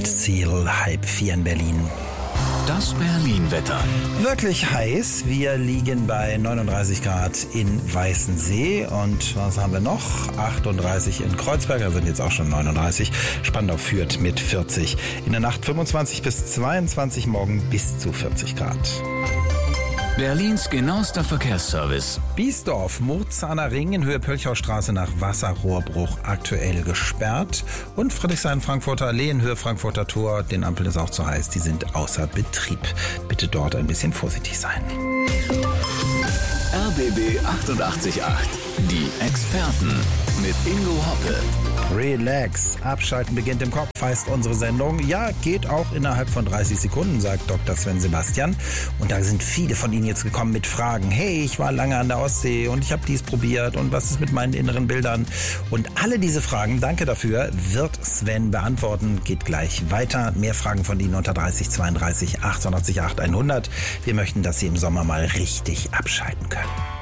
mit Seal, 3:30 in Berlin. Das Berlin-Wetter. Wirklich heiß. Wir liegen bei 39 Grad in Weißensee. Und was haben wir noch? 38 in Kreuzberg, da sind jetzt auch schon 39. Spandau führt mit 40. In der Nacht 25 bis 22, morgen bis zu 40 Grad. Berlins genauester Verkehrsservice. Biesdorf, Murzahner Ring in Höhe Pölchaustraße nach Wasserrohrbruch aktuell gesperrt. Und Friedrichshain-Frankfurter Allee in Höhe Frankfurter Tor, den Ampeln ist auch zu heiß, die sind außer Betrieb. Bitte dort ein bisschen vorsichtig sein. RBB 88.8. Die Experten mit Ingo Hoppe. Relax. Abschalten beginnt im Kopf, heißt unsere Sendung. Ja, geht auch innerhalb von 30 Sekunden, sagt Dr. Sven Sebastian. Und da sind viele von Ihnen jetzt gekommen mit Fragen. Hey, ich war lange an der Ostsee und ich habe dies probiert und was ist mit meinen inneren Bildern? Und alle diese Fragen, danke dafür, wird Sven beantworten. Geht gleich weiter. Mehr Fragen von Ihnen unter 30 32 88 8 100. Wir möchten, dass Sie im Sommer mal richtig abschalten können.